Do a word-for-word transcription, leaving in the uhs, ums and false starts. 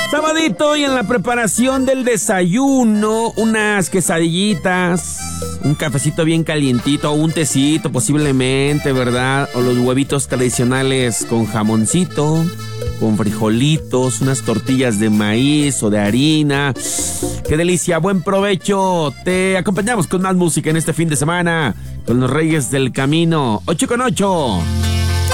Sabadito y en la preparación del desayuno, unas quesadillitas, un cafecito bien calientito, un tecito posiblemente, ¿verdad? O los huevitos tradicionales con jamoncito, con frijolitos, unas tortillas de maíz o de harina. ¡Qué delicia! ¡Buen provecho! Te acompañamos con más música en este fin de semana con los Reyes del Camino. ocho con ocho.